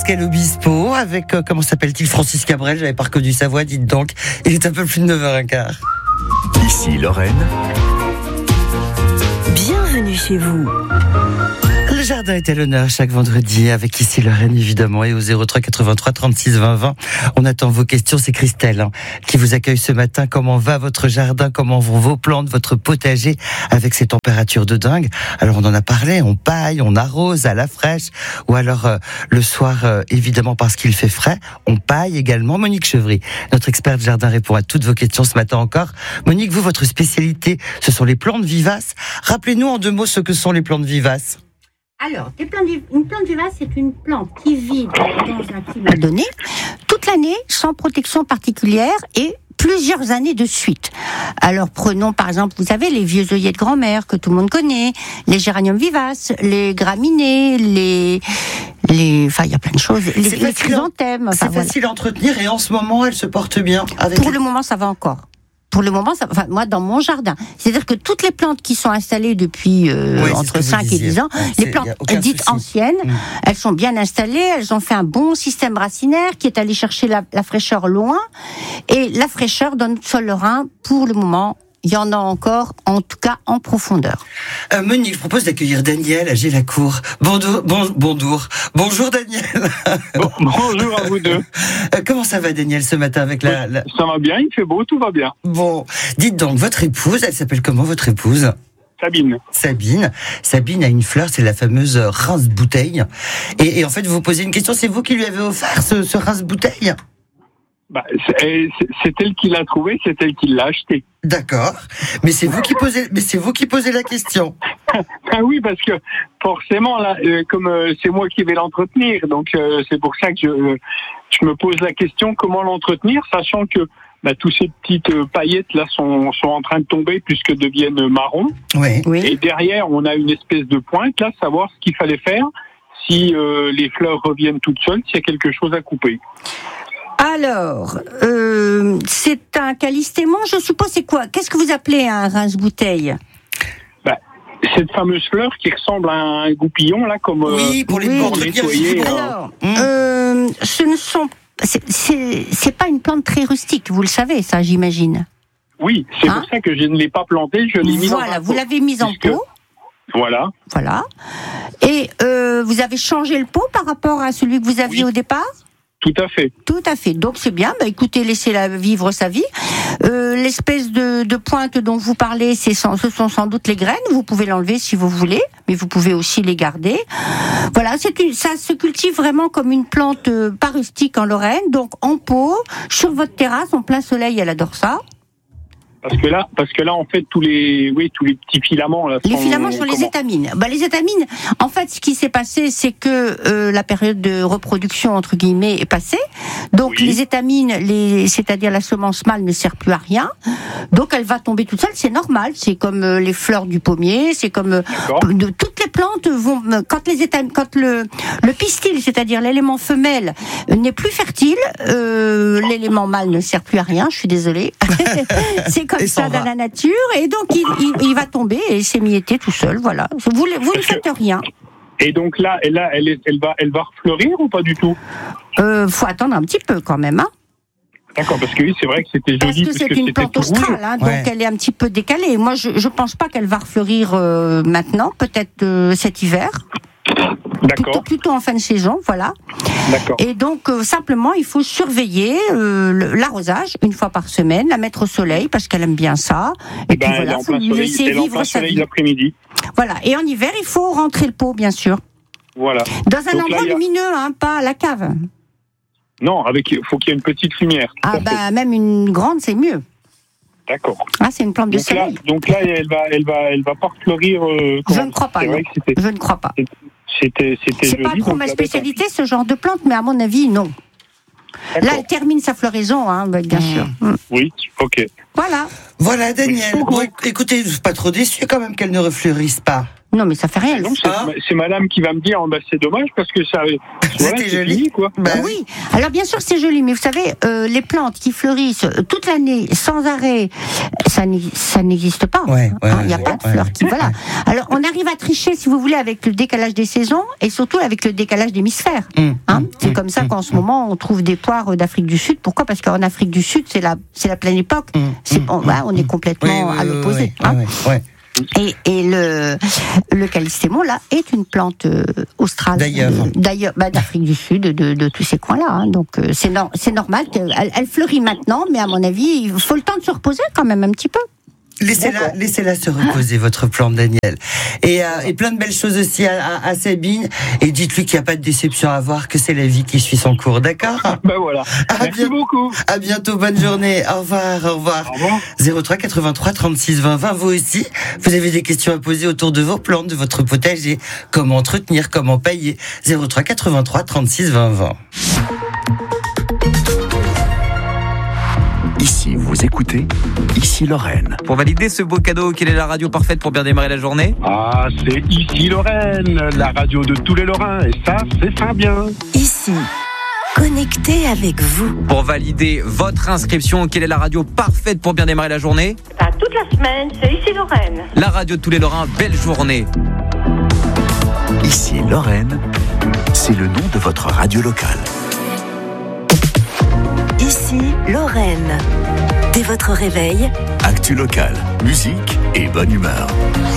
Pascal Obispo avec, comment s'appelle-t-il, Francis Cabrel, j'avais pas reconnu sa voix, dites donc. Il est un peu plus de 9h15. Ici Lorraine. Bienvenue chez vous. Le jardin est à l'honneur chaque vendredi avec Ici Lorraine évidemment et au 03 83 36 20 20. On attend vos questions, c'est Christelle qui vous accueille ce matin. Comment va votre jardin? Comment vont vos plantes, votre potager avec ces températures de dingue? Alors on en a parlé, on paille, on arrose à la fraîche ou alors le soir évidemment parce qu'il fait frais, on paille également. Monique Chevry, notre experte jardin, répond à toutes vos questions ce matin encore. Monique, vous, votre spécialité, ce sont les plantes vivaces. Rappelez-nous en 2 mots ce que sont les plantes vivaces. Alors, une plante vivace, c'est une plante qui vit dans un climat donné, toute l'année, sans protection particulière et plusieurs années de suite. Alors, prenons par exemple, vous savez, les vieux œillets de grand-mère que tout le monde connaît, les géraniums vivaces, les graminées, enfin, il y a plein de choses, les chrysanthèmes. C'est facile à entretenir et en ce moment, elle se porte bien. Pour le moment, ça va encore. Pour le moment, moi, dans mon jardin, c'est-à-dire que toutes les plantes qui sont installées depuis entre 5 et 10 ans, les plantes dites anciennes, elles sont bien installées, elles ont fait un bon système racinaire qui est allé chercher la fraîcheur loin, et la fraîcheur donne sur le Rhin, pour le moment, il y en a encore, en tout cas en profondeur. Monique, je propose d'accueillir Daniel à Gélacourt. Bonjour Daniel. Bonjour à vous deux. Comment ça va Daniel ce matin avec Ça va bien, il fait beau, tout va bien. Bon, dites donc, votre épouse, elle s'appelle comment votre épouse? Sabine a une fleur, c'est la fameuse rince-bouteille. Et en fait, vous vous posez une question, c'est vous qui lui avez offert ce rince-bouteille? C'est elle qui l'a trouvé, c'est elle qui l'a acheté. D'accord, mais c'est vous qui posez la question. Ah oui, parce que forcément là, comme c'est moi qui vais l'entretenir, donc c'est pour ça que je me pose la question comment l'entretenir, sachant que tous ces petites paillettes là sont en train de tomber puisque deviennent marron. Oui. Et derrière, on a une espèce de pointe là, savoir ce qu'il fallait faire si les fleurs reviennent toutes seules, s'il y a quelque chose à couper. Alors, c'est un calystémon, je suppose, c'est quoi? Qu'est-ce que vous appelez un rince-bouteille? Cette fameuse fleur qui ressemble à un goupillon, là, comme... pour les nettoyer. Alors, c'est pas une plante très rustique, vous le savez, ça, j'imagine. Oui, c'est pour ça que je ne l'ai pas plantée, je l'ai mise en pot. Voilà, vous l'avez mise en pot. Voilà. Et vous avez changé le pot par rapport à celui que vous aviez au départ? Tout à fait. Donc c'est bien. Écoutez, laissez-la vivre sa vie. L'espèce de pointe dont vous parlez, ce sont sans doute les graines. Vous pouvez l'enlever si vous voulez, mais vous pouvez aussi les garder. Voilà, ça se cultive vraiment comme une plante pas rustique en Lorraine. Donc en pot, sur votre terrasse, en plein soleil, elle adore ça. Parce que là, en fait, tous les petits filaments là. Les filaments sont les étamines. Les étamines, en fait, ce qui s'est passé, c'est que la période de reproduction entre guillemets est passée. Donc les étamines, c'est-à-dire la semence mâle, ne sert plus à rien. Donc elle va tomber toute seule. C'est normal. C'est comme les fleurs du pommier. C'est comme toutes les plantes vont quand le pistil, c'est-à-dire l'élément femelle, n'est plus fertile, l'élément mâle ne sert plus à rien. Je suis désolée. C'est comme ça dans la nature, et donc il va tomber et s'émietter tout seul, voilà. Vous ne faites rien. Et donc là, elle va refleurir ou pas du tout? Faut attendre un petit peu quand même, hein. D'accord, parce que oui, c'est vrai que c'était joli. Parce que c'est une plante australe, donc elle est un petit peu décalée. Moi, je pense pas qu'elle va refleurir maintenant, peut-être cet hiver. D'accord. Plutôt en fin de saison, voilà. D'accord. Et donc, simplement, il faut surveiller l'arrosage une fois par semaine, la mettre au soleil, parce qu'elle aime bien ça. Et puis voilà, il faut lui laisser vivre sa vie. L'après-midi. Voilà. Et en hiver, il faut rentrer le pot, bien sûr. Voilà. Dans un endroit lumineux, pas à la cave. Non, faut qu'il y ait une petite lumière. Même une grande, c'est mieux. D'accord. C'est une plante de soleil. Donc là, elle va pas fleurir. Je ne crois pas. Je ne crois pas. C'était c'est joli, pas trop ma spécialité, ce genre de plante, mais à mon avis, non. D'accord. Là, elle termine sa floraison, bien sûr. Oui, ok. Voilà, Daniel. Bon, écoutez, pas trop déçu quand même qu'elle ne refleurisse pas. Non, mais ça fait rien. Non, c'est madame qui va me dire, c'est dommage parce que ça. C'était joli, fini, quoi. Oui. Alors bien sûr c'est joli, mais vous savez, les plantes qui fleurissent toute l'année sans arrêt, ça n'existe pas. Il n'y a pas de fleurs qui. Voilà. Alors on arrive à tricher, si vous voulez, avec le décalage des saisons et surtout avec le décalage d'hémisphères. C'est comme ça qu'en ce moment on trouve des poires d'Afrique du Sud. Pourquoi ? Parce qu'en Afrique du Sud c'est la pleine époque. On est complètement à l'opposé. Et le calystémon là est une plante australe. D'ailleurs, d'Afrique du Sud, de tous ces coins-là. Donc c'est normal qu'elle fleurit maintenant, mais à mon avis, il faut le temps de se reposer quand même un petit peu. Laissez-la se reposer, votre plante, Daniel. Et plein de belles choses aussi à Sabine. Et dites-lui qu'il n'y a pas de déception à avoir, que c'est la vie qui suit son cours, d'accord ? Voilà. Merci beaucoup. À bientôt, bonne journée. Au revoir. Au revoir. 03 83 36 20 20. Vous aussi, vous avez des questions à poser autour de vos plantes, de votre potager. Comment entretenir, comment pailler ? 03 83 36 20 20. Ici, vous écoutez Ici Lorraine. Pour valider ce beau cadeau, quelle est la radio parfaite pour bien démarrer la journée ? Ah, c'est Ici Lorraine, la radio de tous les Lorrains. Et ça, c'est Fabien. Ici, connecté avec vous. Pour valider votre inscription, quelle est la radio parfaite pour bien démarrer la journée ? Toute la semaine, c'est Ici Lorraine. La radio de tous les Lorrains, belle journée. Ici Lorraine, c'est le nom de votre radio locale. Ici Lorraine. Dès votre réveil, Actu locale, musique et bonne humeur.